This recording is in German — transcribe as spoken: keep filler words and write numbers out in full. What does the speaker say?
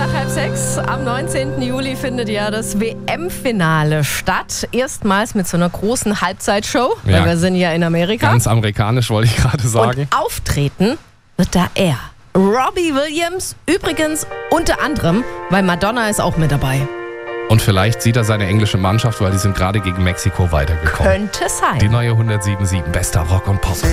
nach halb sechs. Am neunzehnten Juli findet ja das W M-Finale statt. Erstmals mit so einer großen Halbzeitshow, weil Ja. wir sind ja in Amerika. Ganz amerikanisch, wollte ich gerade sagen. Und auftreten wird da er. Robbie Williams, übrigens unter anderem, weil Madonna ist auch mit dabei. Und vielleicht sieht er seine englische Mannschaft, weil die sind gerade gegen Mexiko weitergekommen. Könnte sein. Die neue hundertsieben Komma sieben, bester Rock und Pop.